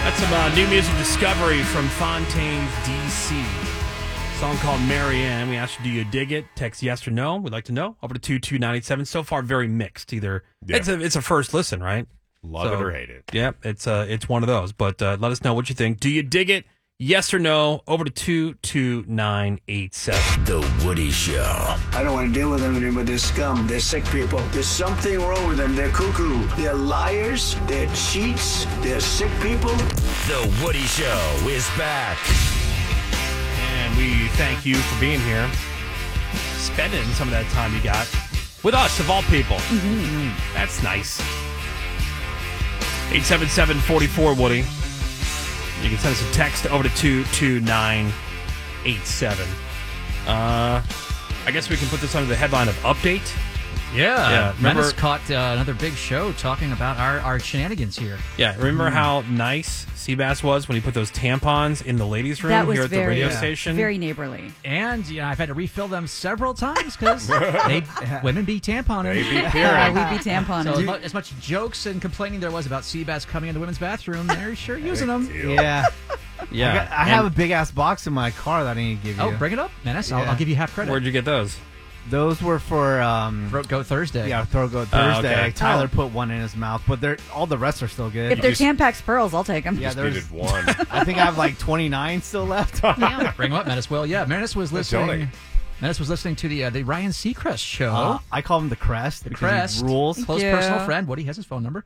That's some new music discovery from Fontaines, D.C. Song called Marianne. We asked you, do you dig it? Text yes or no. We'd like to know. Over to 22987. So far, very mixed. Either it's a first listen, right? Love it or hate it. Yep, it's one of those. But let us know what you think. Do you dig it? Yes or no? Over to 22987. The Woody Show. I don't want to deal with them anymore. They're scum. They're sick people. There's something wrong with them. They're cuckoo. They're liars. They're cheats. They're sick people. The Woody Show is back. And we thank you for being here, spending some of that time you got with us, of all people. That's nice. 877-44-WOODY. You can send us a text over to 22987. I guess we can put this under the headline of update. Yeah. remember- Menace caught another big show talking about our shenanigans here. Yeah, remember how nice Seabass was when he put those tampons in the ladies' room That was here at the very, radio station? very neighborly. And I've had to refill them several times because women be tamponing. They be Yeah, peering. we be tamponing. So as much jokes and complaining there was about Seabass coming in the women's bathroom, they're sure using them. Yeah. Yeah. I have a big ass box in my car that I need to give you. Oh, bring it up, Menace. Yeah. I'll give you half credit. Where'd you get those? Those were for Throat Goat Thursday. yeah, Throat Goat Thursday. okay. Tyler put one in his mouth, but all the rest are still good. if they're Tampax pearls, I'll take them. yeah, Just needed there's one. I think I have like 29 still left. Bring them up, Menace. Well, yeah, Menace was Donate. listening. Menace was listening to the Ryan Seacrest show. I call him the Crest. because he Crest rules. Close Yeah. personal friend. Woody has his phone number.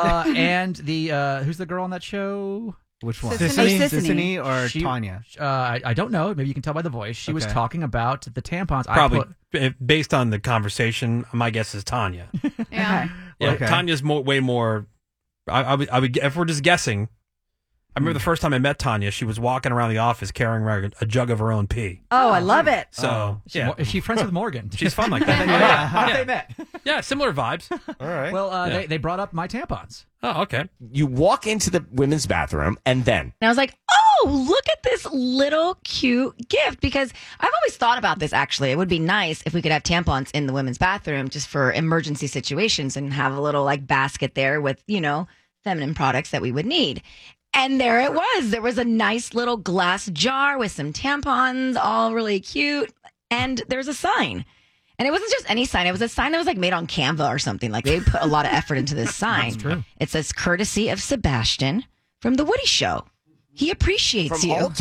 And the who's the girl on that show? Which one? Sissany. Sissany or She- Tanya? I don't know. Maybe you can tell by the voice. She was Okay. talking about the tampons. Probably, I put, based on the conversation, my guess is Tanya. Yeah. Yeah, Okay. Tanya's way more. I would, if we're just guessing. I remember the first time I met Tanya, she was walking around the office carrying around a jug of her own pee. Oh, I love it. So yeah, is she friends with Morgan? she's fun like that. How they met? Yeah, similar vibes. All right. Well, Yeah. they brought up my tampons. Oh, okay. You walk into the women's bathroom, and then And I was like, oh, look at this little cute gift. Because I've always thought about this, actually. It would be nice if we could have tampons in the women's bathroom just for emergency situations and have a little like basket there with, feminine products that we would need. And there it was. There was a nice little glass jar with some tampons, all really cute. And there's a sign. And it wasn't just any sign. It was a sign that was like made on Canva or something. Like they put a lot of effort into this sign. That's true. It says, courtesy of Sebastian from The Woody Show. He appreciates from you. Alt,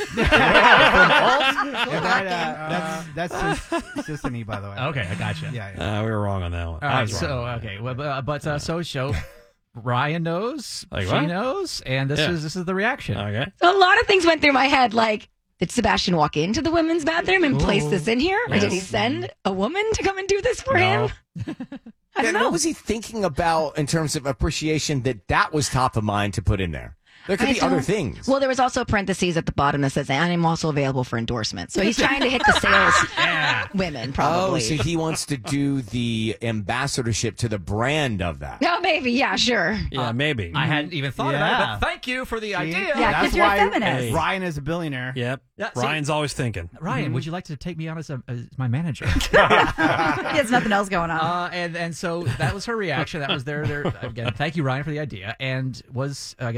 That's just Sissany, by the way. Okay, I gotcha. Yeah. We were wrong on that one. All I right, was wrong. so okay, well, so show Ryan knows, Like she what? knows, and this Yeah. is the reaction. Okay. So a lot of things went through my head, like, did Sebastian walk into the women's bathroom and place this in here? Or did he Yes. send a woman to come and do this for No. him? I don't Then know. what was he thinking about in terms of appreciation that was top of mind to put in there? There could I be other don't- things. Well, there was also parentheses at the bottom that says, and I'm also available for endorsement. So he's trying to hit the sales women, probably. Oh, so he wants to do the ambassadorship to the brand of that. No, maybe. Yeah, sure. Yeah, maybe. I hadn't even thought about Yeah. it, but thank you for the idea. Yeah, That's 'cause you're a why feminist. Ryan is a billionaire. Yep. Yeah, see- Ryan's always thinking. Ryan, would you like to take me on as my manager? He has nothing else going on. And so that was her reaction. That was their again. Thank you, Ryan, for the idea, and was